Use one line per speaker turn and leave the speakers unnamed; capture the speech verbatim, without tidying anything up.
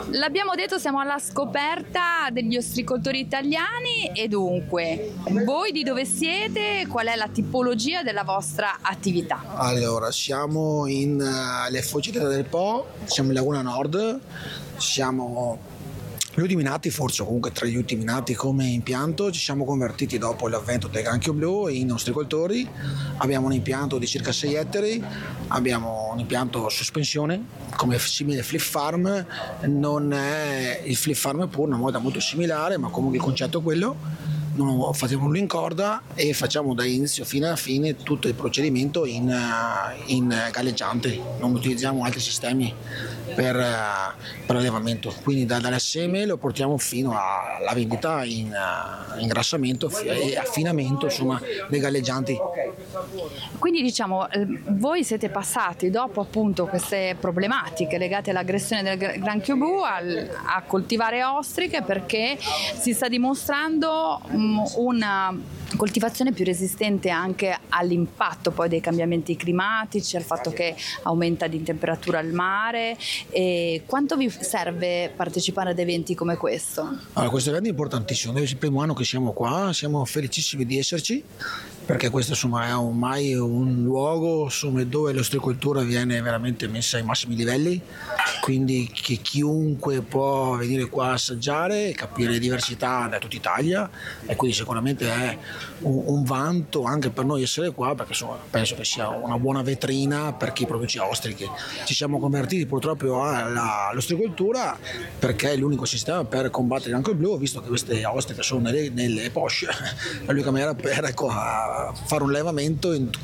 L'abbiamo detto, siamo alla scoperta degli ostricoltori italiani e dunque, voi di dove siete? Qual è la tipologia della vostra attività?
Allora, siamo in uh, Le Foggie del Po, siamo in Laguna Nord, siamo gli ultimi nati, forse comunque tra gli ultimi nati come impianto. Ci siamo convertiti dopo l'avvento del granchio blu in ostricoltori. Abbiamo un impianto di circa sei ettari, abbiamo un impianto a sospensione come simile flip farm. Non è il flip farm, pur una moda molto similare, ma comunque il concetto è quello. Non facciamo nulla in corda e facciamo da inizio fino alla fine tutto il procedimento in, in galleggiante, non utilizziamo altri sistemi per, per l'allevamento, quindi da, dalle seme lo portiamo fino alla vendita in ingrassamento e affinamento, insomma, dei galleggianti.
Quindi diciamo, voi siete passati dopo appunto queste problematiche legate all'aggressione del granchio blu al, a coltivare ostriche, perché si sta dimostrando una coltivazione più resistente anche all'impatto poi dei cambiamenti climatici, al fatto che aumenta di temperatura il mare. E quanto vi serve partecipare ad eventi come questo?
Allora, questo evento è importantissimo, è il primo anno che siamo qua, siamo felicissimi di esserci, perché questo insomma è ormai un luogo insomma, dove l'ostricoltura viene veramente messa ai massimi livelli, quindi che chiunque può venire qua a assaggiare e capire le diversità da tutta Italia, e quindi sicuramente è un, un vanto anche per noi essere qua, perché insomma, penso che sia una buona vetrina per chi produce ostriche. Ci siamo convertiti purtroppo alla, all'ostricoltura perché è l'unico sistema per combattere anche il blu, visto che queste ostriche sono nelle, nelle posce, è l'unica maniera per ecco, fare un allevamento in